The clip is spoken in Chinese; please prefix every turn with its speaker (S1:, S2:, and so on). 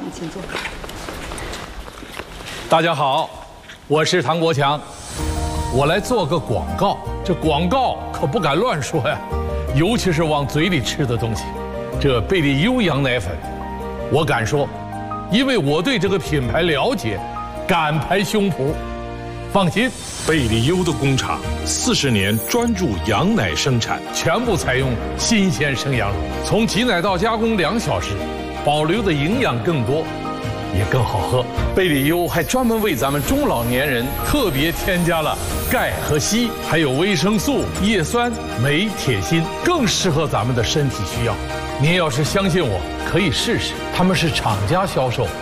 S1: 你请坐。
S2: 大家好，我是唐国强，我来做个广告。这广告可不敢乱说呀，尤其是往嘴里吃的东西。这贝利优羊奶粉，我敢说，因为我对这个品牌了解，敢拍胸脯。放心，
S3: 贝利优的工厂40年专注羊奶生产，
S2: 全部采用新鲜生羊乳，从挤奶到加工2小时，保留的营养更多，也更好喝。贝利优还专门为咱们中老年人特别添加了钙和硒，还有维生素、叶酸、镁、铁、锌，更适合咱们的身体需要。您要是相信我，可以试试。他们是厂家销售，